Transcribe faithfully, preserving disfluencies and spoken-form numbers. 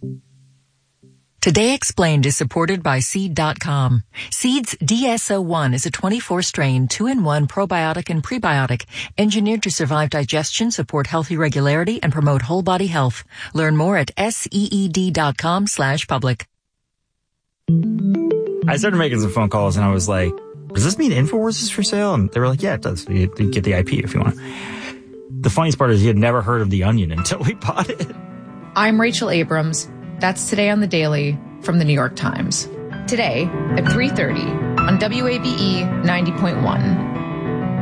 Today Explained is supported by Seed dot com. Seed's D S O one is a twenty-four strain, two in one probiotic and prebiotic, engineered to survive digestion, support healthy regularity, and promote whole body health. Learn more at seed dot com slash public. I started making some phone calls and I was like, does this mean InfoWars is for sale? And they were like, yeah, it does. You get the I P if you want. The funniest part is he had never heard of The Onion until we bought it. I'm Rachel Abrams. That's Today on the Daily from the New York Times. Today at three thirty on W A B E ninety point one.